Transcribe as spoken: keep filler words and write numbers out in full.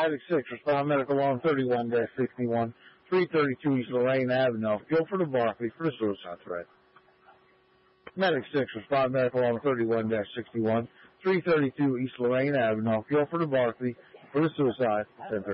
Medic six, respond medical on thirty-one dash sixty-one, three thirty-two East Lorraine Avenue, Guilford of Berkeley for a suicide threat. Medic six, respond medical on thirty-one dash sixty-one, three thirty-two East Lorraine Avenue, Guilford of Berkeley for a suicide. ten